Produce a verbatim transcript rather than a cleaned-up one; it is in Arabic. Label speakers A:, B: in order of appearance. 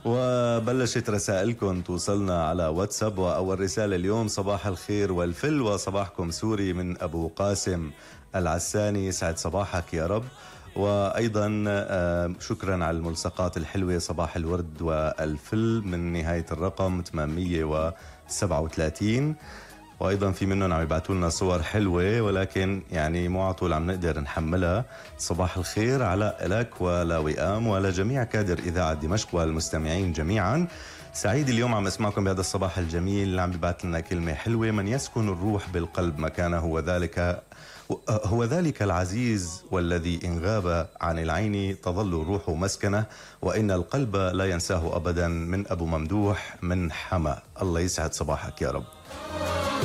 A: وبلشت رسائلكم توصلنا على واتساب، وأول رسالة اليوم: صباح الخير والفل وصباحكم سوري من أبو قاسم العساني، يسعد صباحك يا رب. وأيضا آه، شكرا على الملصقات الحلوة، صباح الورد والفل من نهاية الرقم ثمانمية وسبعة وثلاثين. وايضا في منهم عم يبعثوا لنا صور حلوه، ولكن يعني مو على طول عم نقدر نحملها. صباح الخير على لك ولوئام ولجميع كادر اذاعه دمشق والمستمعين جميعا. سعيد اليوم عم اسمعكم بهذا الصباح الجميل اللي عم بيبعث لنا كلمه حلوه: من يسكن الروح بالقلب مكانه هو ذلك هو ذلك العزيز والذي إن غاب عن العين تظل الروح مسكنه، وإن القلب لا ينساه أبدا، من أبو ممدوح من حما. الله يسعد صباحك يا رب.